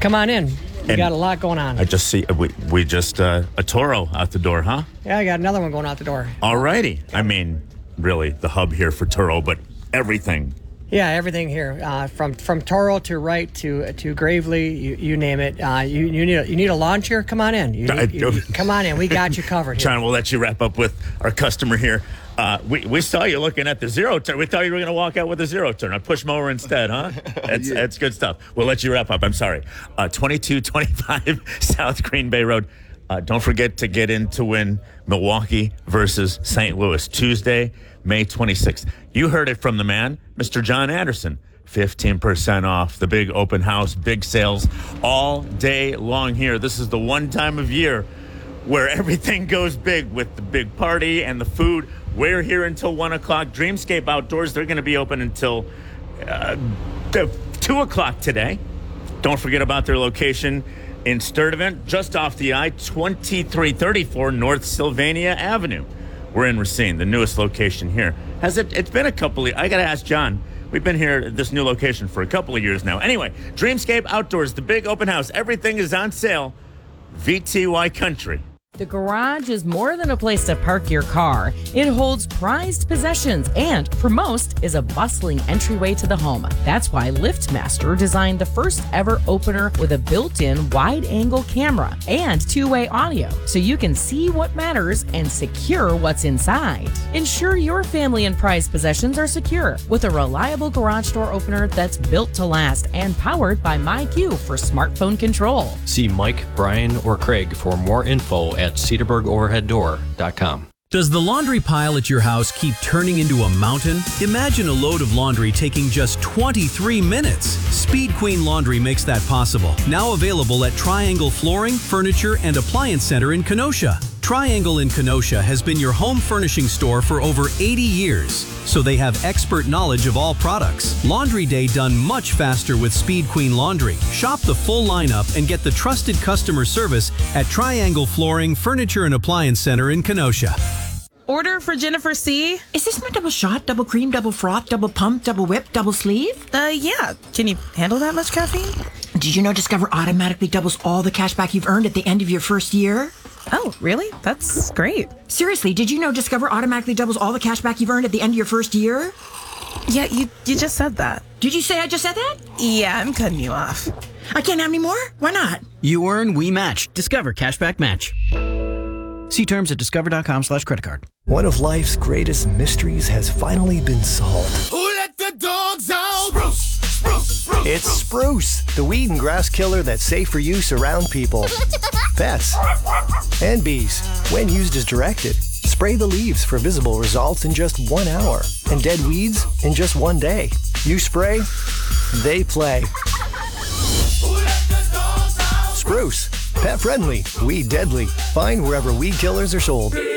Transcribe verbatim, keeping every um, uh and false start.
come on in. We And got a lot going on. I just see, we, we just, uh, a Toro out the door, huh? Yeah, I got another one going out the door. All righty. I mean, really, the hub here for Toro, but everything. Yeah, everything here, uh, from from Toro to Wright to to Gravely, you, you name it. Uh, you you need a, you need a launcher? Come on in. You need, you, you, come on in. We got you covered. Here. John, we'll let you wrap up with our customer here. Uh, we we saw you looking at the zero turn. We thought you were going to walk out with a zero turn, a push mower instead, huh? That's Yeah. that's good stuff. We'll let you wrap up. I'm sorry. Uh, twenty-two twenty-five South Green Bay Road. Uh, don't forget to get in to win Milwaukee versus Saint Louis Tuesday, May twenty-sixth. You heard it from the man, Mister John Anderson. fifteen percent off, the big open house, big sales all day long here. This is the one time of year where everything goes big with the big party and the food. We're here until one o'clock. Dreamscape Outdoors, they're going to be open until uh, two o'clock today. Don't forget about their location in Sturtevant, just off the I twenty-three thirty-four North Sylvania Avenue. We're in Racine, the newest location here. Has it? It's been a couple of, I got to ask John. We've been here at this new location for a couple of years now. Anyway, Dreamscape Outdoors, the big open house. Everything is on sale. V T Y Country. The garage is more than a place to park your car. It holds prized possessions and, for most, is a bustling entryway to the home. That's why LiftMaster designed the first ever opener with a built-in wide-angle camera and two-way audio, so you can see what matters and secure what's inside. Ensure your family and prized possessions are secure with a reliable garage door opener that's built to last and powered by MyQ for smartphone control. See Mike, Brian, or Craig for more info at cedarburg overhead door dot com. Does the laundry pile at your house keep turning into a mountain? Imagine a load of laundry taking just twenty-three minutes. Speed Queen Laundry makes that possible. Now available at Triangle Flooring, Furniture, and Appliance Center in Kenosha. Triangle in Kenosha has been your home furnishing store for over eighty years, so they have expert knowledge of all products. Laundry day done much faster with Speed Queen Laundry. Shop the full lineup and get the trusted customer service at Triangle Flooring, Furniture, and Appliance Center in Kenosha. Order for Jennifer C. Is this my double shot, double cream, double froth, double pump, double whip, double sleeve? Uh, yeah. Can you handle that much caffeine? Did you know Discover automatically doubles all the cash back you've earned at the end of your first year? Oh, really? That's great. Seriously, did you know Discover automatically doubles all the cash back you've earned at the end of your first year? Yeah, you you just said that. Did you say I just said that? Yeah, I'm cutting you off. I can't have any more? Why not? You earn, we match. Discover Cashback Match. See terms at discover.com slash credit card. One of life's greatest mysteries has finally been solved. Who let the dogs out? Spruce, spruce, spruce. It's Spruce, the weed and grass killer that's safe for use around people, pets, and bees. When used as directed, spray the leaves for visible results in just one hour and dead weeds in just one day. You spray, they play. Who let the dogs out? Spruce, pet friendly, weed deadly. Find wherever weed killers are sold.